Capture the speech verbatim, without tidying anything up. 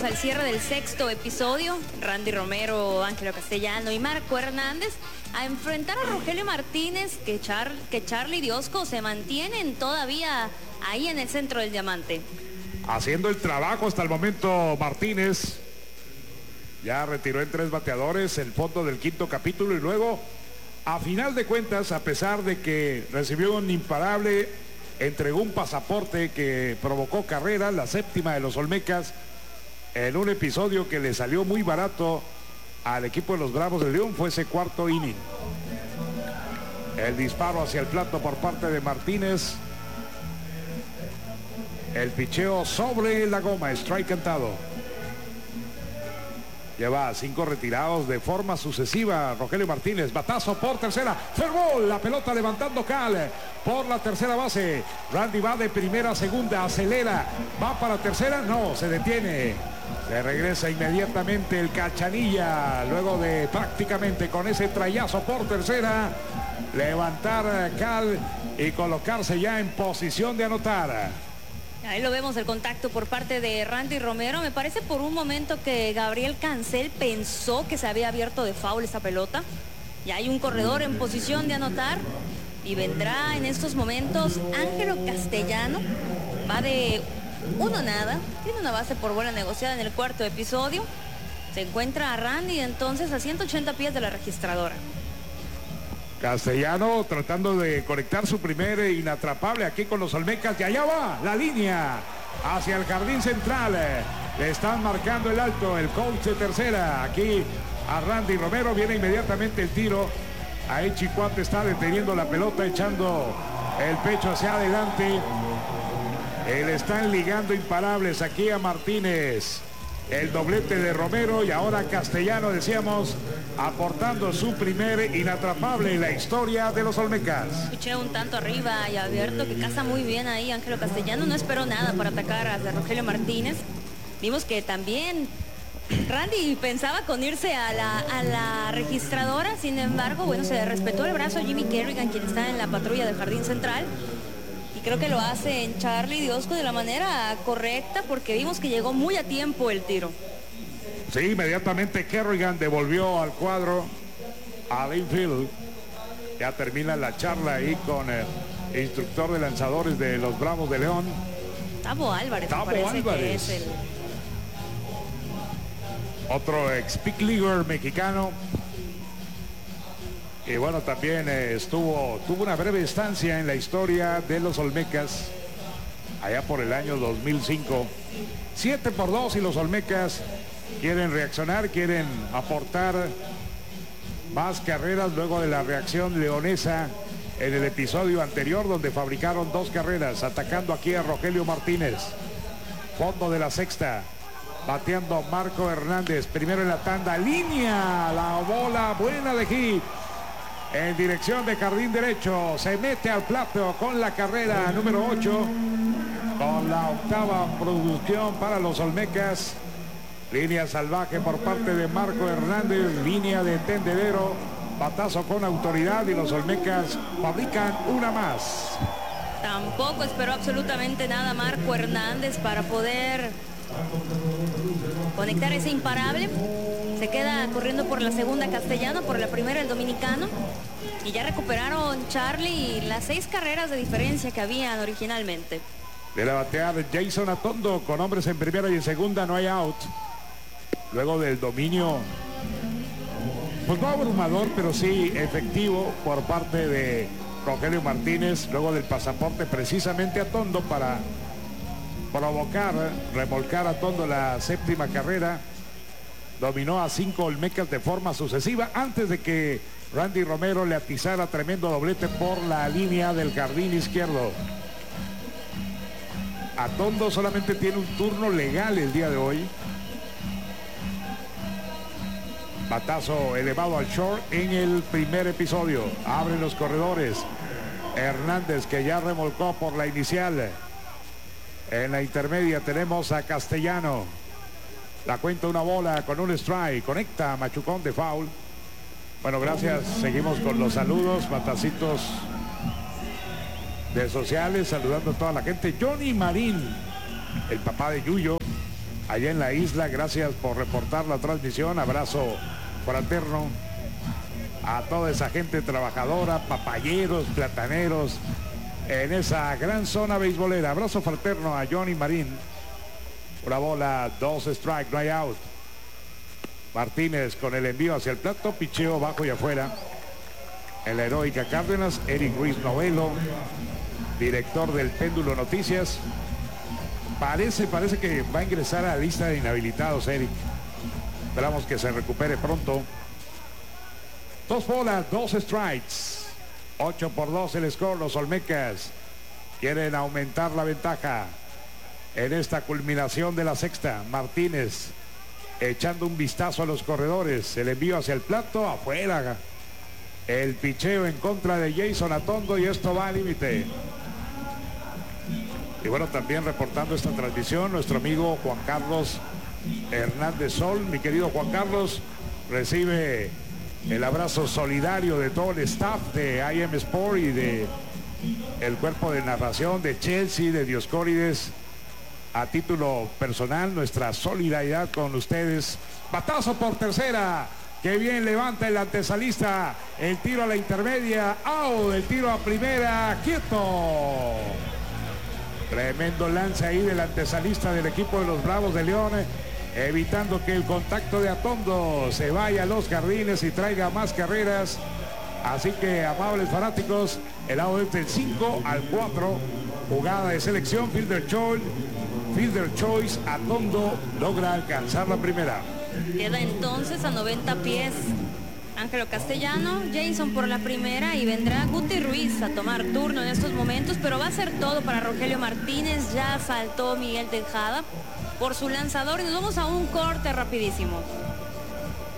al cierre del sexto episodio. Randy Romero, Ángelo Castellano y Marco Hernández a enfrentar a Rogelio Martínez, que, Char que Charlie Diosco se mantienen todavía ahí en el centro del diamante. Haciendo el trabajo hasta el momento Martínez. Ya retiró en tres bateadores el fondo del quinto capítulo y luego, a final de cuentas, a pesar de que recibió un imparable, entregó un pasaporte que provocó carrera, la séptima de los Olmecas, en un episodio que le salió muy barato al equipo de los Bravos de León. Fue ese cuarto inning. El disparo hacia el plato por parte de Martínez. El picheo sobre la goma, strike cantado. Lleva cinco retirados de forma sucesiva Rogelio Martínez. Batazo por tercera. Fairwall, la pelota levantando Cal por la tercera base. Randy va de primera a segunda, acelera. Va para tercera, no, se detiene. Se regresa inmediatamente el Cachanilla. Luego de prácticamente con ese trayazo por tercera, levantar Cal y colocarse ya en posición de anotar. Ahí lo vemos, el contacto por parte de Randy Romero. Me parece por un momento que Gabriel Cancel pensó que se había abierto de foul esa pelota. Ya hay un corredor en posición de anotar. Y vendrá en estos momentos Ángelo Castellano. Va de uno nada. Tiene una base por bola negociada en el cuarto episodio. Se encuentra a Randy entonces a ciento ochenta pies de la registradora. Castellano tratando de conectar su primer inatrapable aquí con los Olmecas. Y allá va la línea hacia el jardín central. Le están marcando el alto el coach de tercera. Aquí a Randy Romero viene inmediatamente el tiro. Ahí Chicuate está deteniendo la pelota, echando el pecho hacia adelante. Eh, le están ligando imparables aquí a Martínez. El doblete de Romero y ahora Castellano, decíamos, aportando su primer inatrapable en la historia de los Olmecas. Escuché un tanto arriba y abierto que caza muy bien ahí Ángelo Castellano. No esperó nada para atacar a Rogelio Martínez. Vimos que también Randy pensaba con irse a la, a la registradora. Sin embargo, bueno, se le respetó el brazo a Jimmy Kerrigan, quien está en la patrulla del jardín central. Y creo que lo hace en Charlie Diosco de la manera correcta, porque vimos que llegó muy a tiempo el tiro. Sí, inmediatamente Kerrigan devolvió al cuadro a Linfield. Ya termina la charla ahí con el instructor de lanzadores de los Bravos de León. Tavo Álvarez. Tavo Álvarez. Que es el... Otro ex Big Leaguer mexicano. Y bueno, también eh, estuvo, tuvo una breve estancia en la historia de los Olmecas, allá por el año dos mil cinco. siete por dos y los Olmecas quieren reaccionar, quieren aportar más carreras luego de la reacción leonesa en el episodio anterior, donde fabricaron dos carreras, atacando aquí a Rogelio Martínez. Fondo de la sexta, bateando Marco Hernández, primero en la tanda, línea, la bola buena de hit. En dirección de jardín derecho, se mete al plato con la carrera número ocho, con la octava producción para los Olmecas. Línea salvaje por parte de Marco Hernández, línea de tendedero, batazo con autoridad y los Olmecas fabrican una más. Tampoco esperó absolutamente nada Marco Hernández para poder conectar ese imparable. Se queda corriendo por la segunda Castellano, por la primera el dominicano. Y ya recuperaron Charlie las seis carreras de diferencia que habían originalmente. De la bateada de Jason Atondo con hombres en primera y en segunda, no hay out. Luego del dominio, pues no abrumador, pero sí efectivo por parte de Rogelio Martínez. Luego del pasaporte precisamente a Atondo para provocar, remolcar a Atondo la séptima carrera. Dominó a cinco Olmecas de forma sucesiva antes de que Randy Romero le atizara tremendo doblete por la línea del jardín izquierdo. Atondo solamente tiene un turno legal el día de hoy. Batazo elevado al short en el primer episodio. Abren los corredores. Hernández, que ya remolcó por la inicial. En la intermedia tenemos a Castellano. La cuenta una bola con un strike. Conecta Machucón de foul. Bueno, gracias. Seguimos con los saludos, batacitos de sociales, saludando a toda la gente. Johnny Marín, el papá de Yuyo, allá en la isla. Gracias por reportar la transmisión. Abrazo fraterno a toda esa gente trabajadora, papayeros, plataneros, en esa gran zona beisbolera. Abrazo fraterno a Johnny Marín. Una bola, dos strike, no hay out. Martínez con el envío hacia el plato, picheo bajo y afuera. En la heroica Cárdenas, Eric Ruiz Novelo, director del Péndulo Noticias. Parece, parece que va a ingresar a la lista de inhabilitados, Eric. Esperamos que se recupere pronto. Dos bolas, dos strikes. ocho por dos el score. Los Olmecas quieren aumentar la ventaja en esta culminación de la sexta. Martínez echando un vistazo a los corredores. El envío hacia el plato, afuera. El picheo en contra de Jason Atondo y esto va al límite. Y bueno, también reportando esta transmisión, nuestro amigo Juan Carlos Hernández Sol. Mi querido Juan Carlos, recibe el abrazo solidario de todo el staff de I M Sport y de el cuerpo de narración de Chelsea, de Dioscórides. A título personal, nuestra solidaridad con ustedes. Batazo por tercera. Qué bien levanta el antesalista. El tiro a la intermedia. ¡Out! El tiro a primera. ¡Quieto! Tremendo lance ahí del antesalista del equipo de los Bravos de León, evitando que el contacto de Atondo se vaya a los jardines y traiga más carreras. Así que, amables fanáticos, el out es del cinco al cuatro. Jugada de selección, fielder choice. Fielder choice, Atondo logra alcanzar la primera. Queda entonces a noventa pies Ángelo Castellano, Jason por la primera y vendrá Guti Ruiz a tomar turno en estos momentos, pero va a ser todo para Rogelio Martínez. Ya saltó Miguel Tejada por su lanzador y nos vamos a un corte rapidísimo.